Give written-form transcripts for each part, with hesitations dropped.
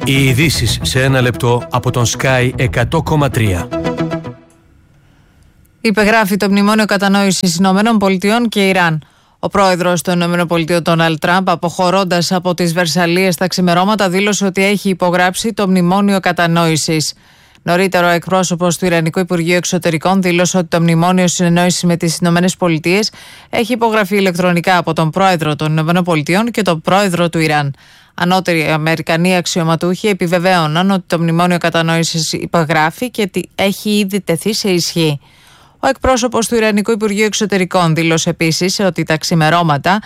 Οι ειδήσεις σε ένα λεπτό από τον Sky 100,3. Υπεγράφει το Μνημόνιο Κατανόησης Ηνωμένων Πολιτειών και Ιράν. Ο πρόεδρος των ΗΠΑ, Ντόναλντ Τραμπ, αποχωρώντας από τις Βερσαλλίες τα ξημερώματα, δήλωσε ότι έχει υπογράψει το Μνημόνιο Κατανόησης. Νωρίτερα, ο εκπρόσωπος του Ιρανικού Υπουργείου Εξωτερικών δήλωσε ότι το Μνημόνιο Συνεννόησης με τις ΗΠΑ έχει υπογραφεί ηλεκτρονικά από τον πρόεδρο των ΗΠΑ και τον πρόεδρο του Ιράν. Ανώτεροι Αμερικανοί αξιωματούχοι επιβεβαίωναν ότι το Μνημόνιο Κατανόησης υπογράφει και ότι έχει ήδη τεθεί σε ισχύ. Ο εκπρόσωπος του Ιρανικού Υπουργείου Εξωτερικών δήλωσε επίσης ότι τα ξημερώματα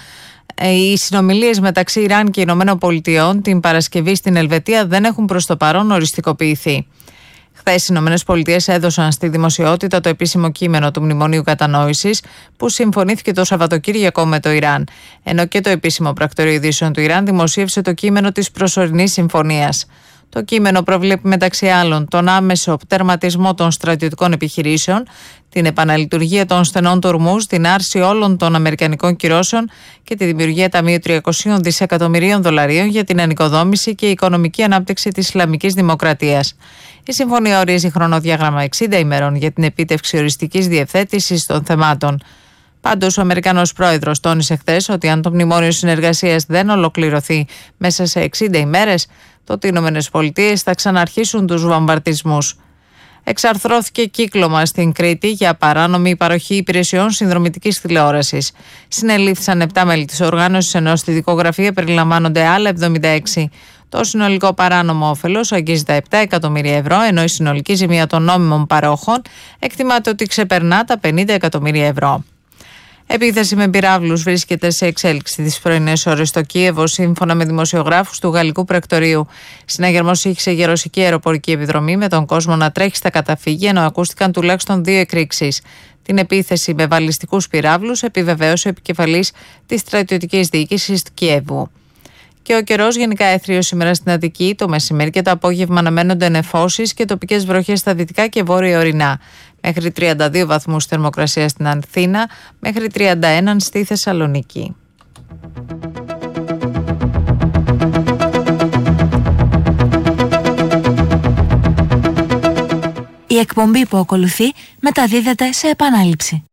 οι συνομιλίες μεταξύ Ιράν και Ηνωμένων Πολιτειών την Παρασκευή στην Ελβετία δεν έχουν προς το παρόν οριστικοποιηθεί. Χθες οι ΗΠΑ έδωσαν στη δημοσιότητα το επίσημο κείμενο του Μνημονίου Κατανόησης που συμφωνήθηκε το Σαββατοκύριακο με το Ιράν, ενώ και το επίσημο πρακτορείο ειδήσεων του Ιράν δημοσίευσε το κείμενο της προσωρινής συμφωνίας. Το κείμενο προβλέπει μεταξύ άλλων τον άμεσο τερματισμό των στρατιωτικών επιχειρήσεων, την επαναλειτουργία των στενών του Ορμούζ, την άρση όλων των αμερικανικών κυρώσεων και τη δημιουργία ταμείου 300 δισεκατομμυρίων δολαρίων για την ανοικοδόμηση και οικονομική ανάπτυξη της Ισλαμικής Δημοκρατίας. Η συμφωνία ορίζει χρονοδιάγραμμα 60 ημερών για την επίτευξη οριστικής διευθέτησης των θεμάτων. Πάντως, ο Αμερικανός πρόεδρος τόνισε χθες ότι αν το μνημόνιο συνεργασίας δεν ολοκληρωθεί μέσα σε 60 ημέρες, τότε οι ΗΠΑ θα ξαναρχίσουν τους βομβαρδισμούς. Εξαρθρώθηκε κύκλωμα στην Κρήτη για παράνομη παροχή υπηρεσιών συνδρομητικής τηλεόρασης. Συνελήφθησαν 7 μέλη της οργάνωσης, ενώ στη δικογραφία περιλαμβάνονται άλλα 76. Το συνολικό παράνομο όφελος αγγίζει τα 7 εκατομμύρια ευρώ, ενώ η συνολική ζημία των νόμιμων παρόχων εκτιμάται ότι ξεπερνά τα 50 εκατομμύρια ευρώ. Επίθεση με πυράβλους βρίσκεται σε εξέλιξη τις πρωινές ώρες στο Κίεβο, σύμφωνα με δημοσιογράφους του Γαλλικού Πρακτορείου. Συναγερμός είχε σε ρωσική αεροπορική επιδρομή, με τον κόσμο να τρέχει στα καταφύγια, ενώ ακούστηκαν τουλάχιστον 2 εκρήξεις. Την επίθεση με βαλιστικούς πυράβλους επιβεβαίωσε ο επικεφαλής της στρατιωτικής διοίκησης του Κιέβου. Και ο καιρός γενικά έθριος σήμερα στην Αττική. Το μεσημέρι και το απόγευμα αναμένονται νεφώσεις και τοπικές βροχές στα δυτικά και βόρεια ορεινά. Μέχρι 32 βαθμούς θερμοκρασία στην Αθήνα, μέχρι 31 στη Θεσσαλονίκη. Η εκπομπή που ακολουθεί μεταδίδεται σε επανάληψη.